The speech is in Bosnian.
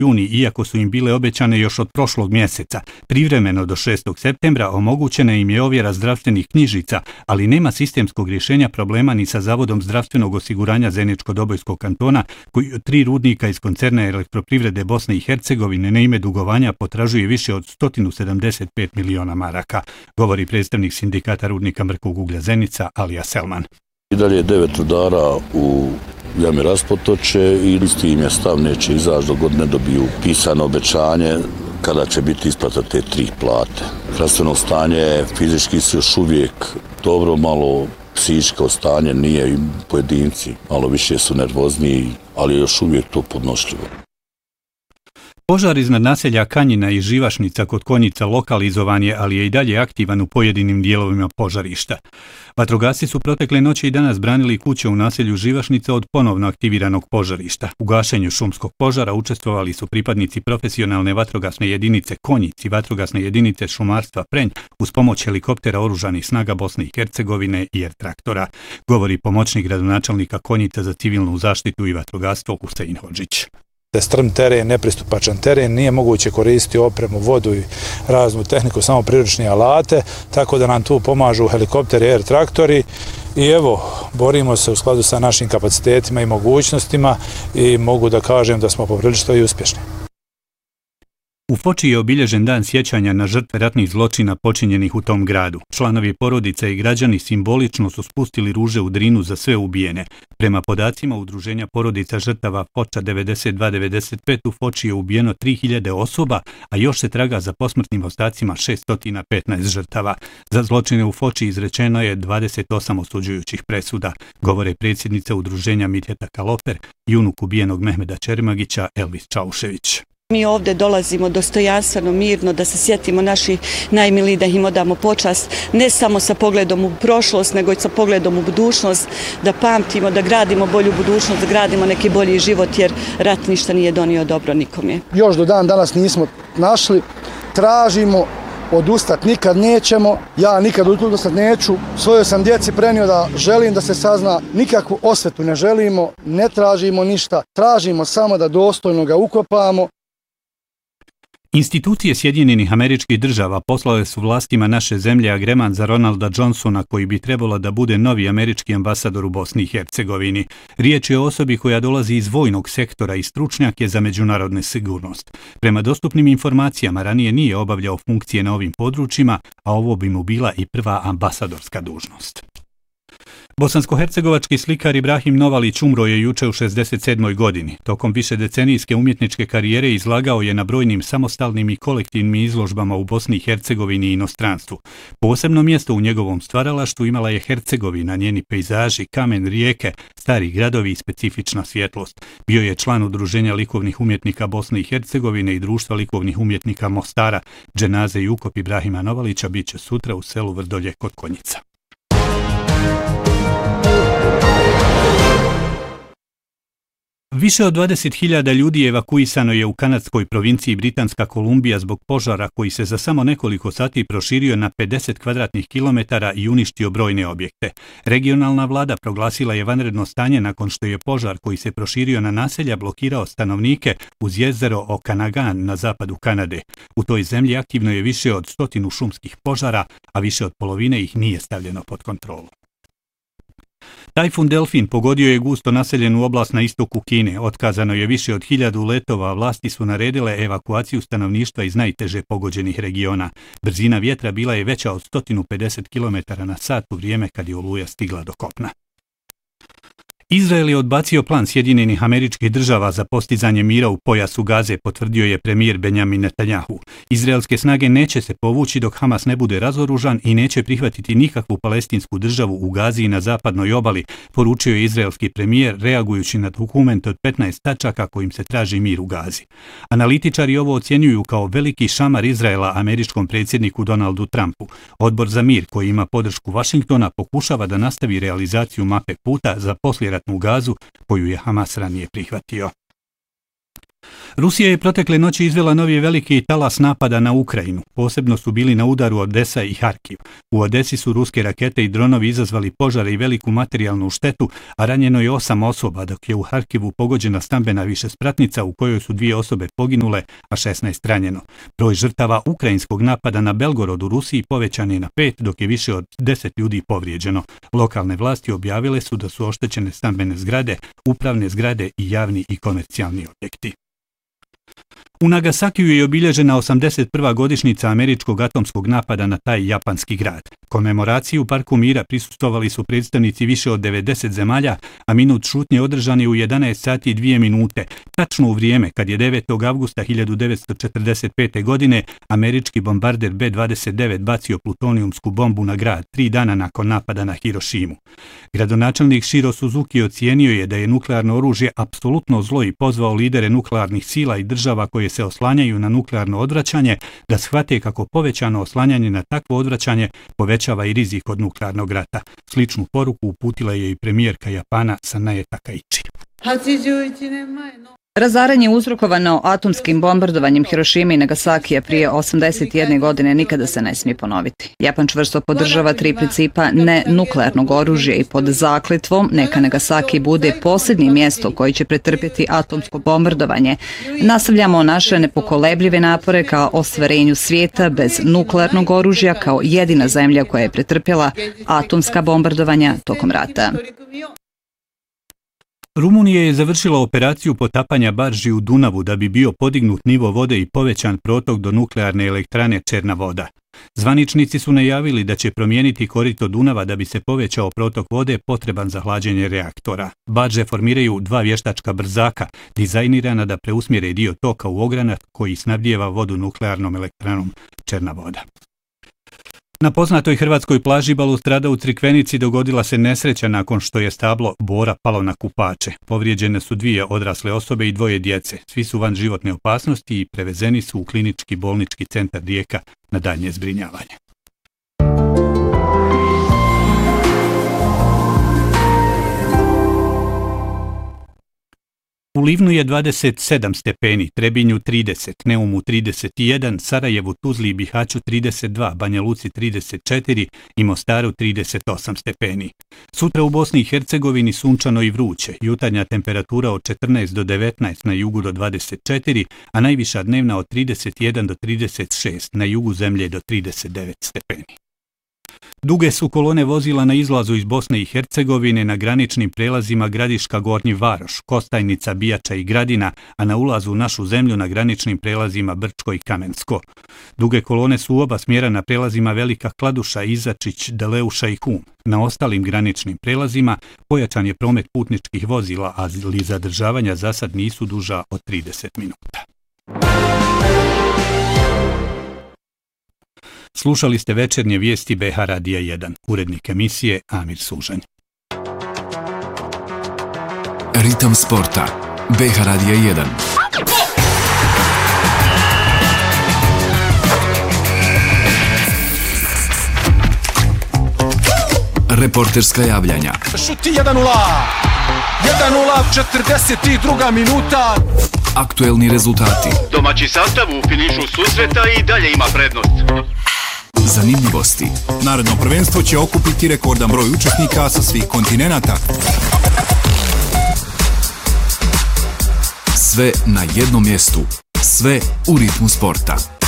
iako su im bile obećane još od prošlog mjeseca. Privremeno do 6. septembra omogućena im je ovjera zdravstvenih knjižica, ali nema sistemskog rješenja problema ni sa Zavodom zdravstvenog osiguranja Zeničko-Dobojskog kantona, koji 3 rudnika iz koncerna Elektroprivrede Bosne i Hercegovine na ime dugovanja potražuje više od 175 miliona maraka, govori predstavnik sindikata rudnika Mrkog uglja Zenica Alija Selman. I dalje je 9 rudara u jami Raspotoče i isti im je stav neće izaći dok god ne dobiju pisano obećanje kada će biti isplata te 3 plate. Zdravstveno stanje fizički su još uvijek dobro, malo psihičko stanje nije i pojedinci, malo više su nervozniji, ali je još uvijek to podnošljivo. Požar iznad naselja Kanjina i Živašnica kod Konjica lokalizovan je, ali je i dalje aktivan u pojedinim dijelovima požarišta. Vatrogasci su protekle noći i danas branili kuće u naselju Živašnica od ponovno aktiviranog požarišta. U gašenju šumskog požara učestvovali su pripadnici profesionalne vatrogasne jedinice Konjic i vatrogasne jedinice šumarstva Prenj uz pomoć helikoptera oružanih snaga Bosne i Hercegovine i R-traktora, govori pomoćnik gradonačelnika Konjica za civilnu zaštitu i vatrogastvo Husein Hodžić. Strm teren, nepristupačan teren, nije moguće koristiti opremu, vodu i raznu tehniku, samo priručne alate, tako da nam tu pomažu helikopteri i R-traktori i evo, borimo se u skladu sa našim kapacitetima i mogućnostima i mogu da kažem da smo poprilično i uspješni. U Foči je obilježen dan sjećanja na žrtve ratnih zločina počinjenih u tom gradu. Članovi porodice i građani simbolično su spustili ruže u Drinu za sve ubijene. Prema podacima Udruženja porodica žrtava Foča 92-95 u Foči je ubijeno 3000 osoba, a još se traga za posmrtnim ostacima 615 žrtava. Za zločine u Foči izrečeno je 28 osuđujućih presuda, govore predsjednica Udruženja Mitjeta Kaloper i unuk ubijenog Mehmeda Čermagića Elvis Čaušević. Mi ovdje dolazimo dostojanstveno, mirno, da se sjetimo naših najmilijih, da im odamo počast, ne samo sa pogledom u prošlost, nego i sa pogledom u budućnost, da pamtimo, da gradimo bolju budućnost, da gradimo neki bolji život, jer rat ništa nije donio dobro nikome. Još do dan danas nismo našli, tražimo, odustat nikad nećemo, ja nikad odustat neću, svojoj sam djeci prenio da želim da se sazna, nikakvu osvetu ne želimo, ne tražimo ništa, tražimo samo da dostojno ga ukopamo. Institucije Sjedinjenih Američkih Država poslale su vlastima naše zemlje agreman za Ronalda Johnsona, koji bi trebalo da bude novi američki ambasador u Bosni i Hercegovini. Riječ je o osobi koja dolazi iz vojnog sektora i stručnjak je za međunarodnu sigurnost. Prema dostupnim informacijama ranije nije obavljao funkcije na ovim područjima, a ovo bi mu bila i prva ambasadorska dužnost. Bosansko-hercegovački slikar Ibrahim Novalić umro je juče u 67. godini. Tokom višedecenijske umjetničke karijere izlagao je na brojnim samostalnim i kolektivnim izložbama u Bosni i Hercegovini i inostranstvu. Posebno mjesto u njegovom stvaralaštvu imala je Hercegovina, njeni pejzaži, kamen, rijeke, stari gradovi i specifična svjetlost. Bio je član Udruženja likovnih umjetnika Bosne i Hercegovine i Društva likovnih umjetnika Mostara. Dženaze i ukop Ibrahima Novalića bit će sutra u selu Vrdolje kod Konjica. Više od 20.000 ljudi evakuisano je u kanadskoj provinciji Britanska Kolumbija zbog požara koji se za samo nekoliko sati proširio na 50 kvadratnih kilometara i uništio brojne objekte. Regionalna vlada proglasila je vanredno stanje nakon što je požar koji se proširio na naselja blokirao stanovnike uz jezero Okanagan na zapadu Kanade. U toj zemlji aktivno je više od 100 šumskih požara, a više od polovine ih nije stavljeno pod kontrolu. Tajfun Delfin pogodio je gusto naseljenu oblast na istoku Kine. Otkazano je više od 1000 letova, a vlasti su naredile evakuaciju stanovništva iz najteže pogođenih regiona. Brzina vjetra bila je veća od 150 km/h u vrijeme kad je oluja stigla do kopna. Izrael je odbacio plan Sjedinjenih Američkih Država za postizanje mira u pojasu Gaze, potvrdio je premijer Benjamin Netanjahu. Izraelske snage neće se povući dok Hamas ne bude razoružan i neće prihvatiti nikakvu palestinsku državu u Gazi i na zapadnoj obali, poručio je izraelski premijer reagujući na dokument od 15 tačaka kojim se traži mir u Gazi. Analitičari ovo ocjenjuju kao veliki šamar Izraela američkom predsjedniku Donaldu Trumpu. Odbor za mir, koji ima podršku Vašingtona, pokušava da nastavi realizaciju mape puta za poslijeratnu Gazu koju je Hamas ranije prihvatio. Rusija je protekle noći izvela novi veliki talas napada na Ukrajinu. Posebno su bili na udaru Odesa i Harkiv. U Odesi su ruske rakete i dronovi izazvali požare i veliku materijalnu štetu, a ranjeno je 8 osoba, dok je u Harkivu pogođena stambena višespratnica u kojoj su 2 osobe poginule, a 16 ranjeno. Broj žrtava ukrajinskog napada na Belgorod u Rusiji povećan je na 5, dok je više od 10 ljudi povrijeđeno. Lokalne vlasti objavile su da su oštećene stambene zgrade, upravne zgrade i javni i komercijalni objekti. U Nagasakiju je obilježena 81. godišnjica američkog atomskog napada na taj japanski grad. Komemoraciji u Parku mira prisustvovali su predstavnici više od 90 zemalja, a minut šutnje održan je u 11 sati i 2 minute, tačno u vrijeme kad je 9. avgusta 1945. godine američki bombarder B-29 bacio plutonijumsku bombu na grad 3 dana nakon napada na Hirošimu. Gradonačelnik Shiro Suzuki ocijenio je da je nuklearno oružje apsolutno zlo i pozvao lidere nuklearnih sila i država koje se oslanjaju na nuklearno odvraćanje da shvate kako povećano oslanjanje na takvo odvraćanje povećava i rizik od nuklearnog rata. Sličnu poruku uputila je i premijerka Japana Sanae Takaichi. Razaranje uzrokovano atomskim bombardovanjem Hirošime i Nagasakija prije 81 godine nikada se ne smije ponoviti. Japan čvrsto podržava 3 principa ne nuklearnog oružja i pod zakletvom neka Nagasaki bude posljednje mjesto koje će pretrpjeti atomsko bombardovanje. Nastavljamo naše nepokolebljive napore kao ostvarenju svijeta bez nuklearnog oružja kao jedina zemlja koja je pretrpjela atomska bombardovanja tokom rata. Rumunija je završila operaciju potapanja barži u Dunavu da bi bio podignut nivo vode i povećan protok do nuklearne elektrane Černa voda. Zvaničnici su najavili da će promijeniti korito Dunava da bi se povećao protok vode potreban za hlađenje reaktora. Barže formiraju 2 vještačka brzaka, dizajnirana da preusmjere dio toka u ogranak koji snabdijeva vodu nuklearnom elektranom Černa voda. Na poznatoj hrvatskoj plaži Balustrada u Crikvenici dogodila se nesreća nakon što je stablo bora palo na kupače. Povrijeđene su 2 odrasle osobe i 2 djece. Svi su van životne opasnosti i prevezeni su u klinički bolnički centar Rijeka na daljnje zbrinjavanje. U Livnu je 27 stepeni, Trebinju 30, Neumu 31, Sarajevu, Tuzli i Bihaću 32, Banja Luci 34 i Mostaru 38 stepeni. Sutra u Bosni i Hercegovini sunčano i vruće, jutarnja temperatura od 14 do 19, na jugu do 24, a najviša dnevna od 31 do 36, na jugu zemlje do 39 stepeni. Duge su kolone vozila na izlazu iz Bosne i Hercegovine na graničnim prelazima Gradiška, Gornji Varoš, Kostajnica, Bijača i Gradina, a na ulazu u našu zemlju na graničnim prelazima Brčko i Kamensko. Duge kolone su u oba smjera na prelazima Velika Kladuša, Izačić, Deleuša i Hum. Na ostalim graničnim prelazima pojačan je promet putničkih vozila, ali zadržavanja za sad nisu duža od 30 minuta. Slušali ste večernje vijesti BH Radija 1. Urednik emisije Amir Sužanj. Ritam sporta. BH Radija 1. Reporterska javljanja. Šuti 1-0. 1-0, 42. minuta. Aktuelni rezultati. Domaći sastav u finišu susreta i dalje ima prednost. Zanimljivosti. Narodno prvenstvo će okupiti rekordan broj učesnika sa svih kontinenata. Sve na jednom mjestu. Sve u ritmu sporta.